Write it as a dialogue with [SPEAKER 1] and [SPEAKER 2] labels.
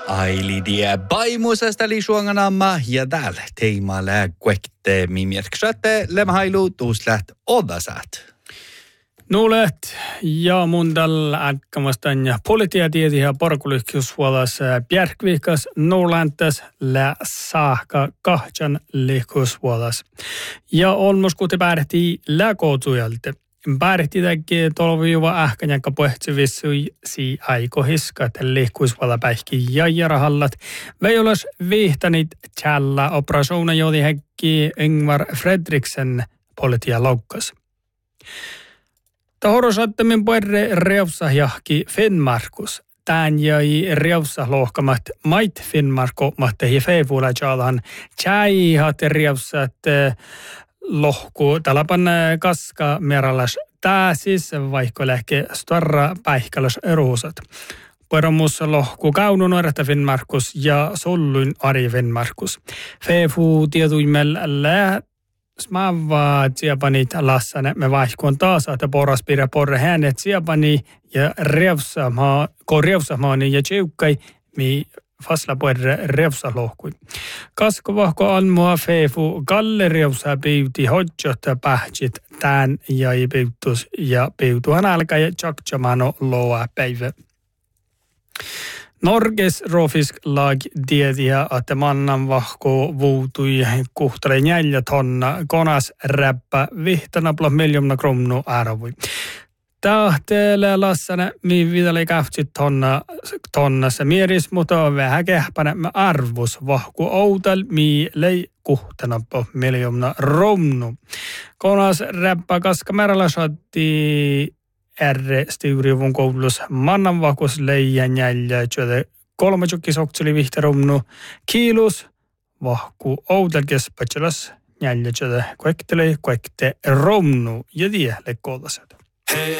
[SPEAKER 1] Ailidia baimusesta lisuanganamma ja täällä teemalla kuekte mimierksätte lemhailu tuusläht odasat.
[SPEAKER 2] Nuulet ja mun tällä äkkämästän ja politiatietiä parkulyhkyysvuolas Bjärkvikas nuulantas lä saakka kahtjan lyhkyysvuolas. Ja olmoskuti päähti läkootujalta. Päähti täkki tolviuva ähkänjakka pohtsivissui si aikohiskat lyhkyysvuola päihki ja rahallat. Veijolas viihtanit tjällä operasuuna joodi häkki Ingvar Fredriksen politia loukkas. Tahorosattemin puerre reusa jahki Finnmarkus. Tän jäi reusa lohkamat mait Finnmarko mahti feivuula jalan. Tjäihat reusat lohku talapan kaska meralas. Tää siis vaikka lähke starra päihkäläs eruusat. Pueramus lohku kaunun nuoretta Finnmarkus ja sollun Ari Finnmarkus. Feivu tietuimel Smava tsiapanit lassane me vaihkoon taas, että porraspirja porre hänet tsiapani ja reusamaan ja tsiukkai mi fasla puerre reusalohkui. Kaskovahko anmoa feifu galle reusa piuti hodjot pähtsit tän ja piutus ja piutuhan alkaa ja tjaktjamano loa päivä. Norges rofisk lag dietiä, että mannan vahko vuutui kuhtale 4 tonna konas räppä vihtana plus 1 miljoona kronor arvoi. Tähteelle lassana mi vidale kähtsit tonnassa mieris, mutta vähän kähpänä arvus vahku outal mi lei kuhtana plus 1 miljoona kronor. Konas räppä kaska märällä saatti R-Styrjuvun koulutus mannanvakus leijan jäljä, että 3 sokseli vihtarumnu kiilus, vahku outelkes patselas jäljä, että kuekte romnu ja tielle kollaset.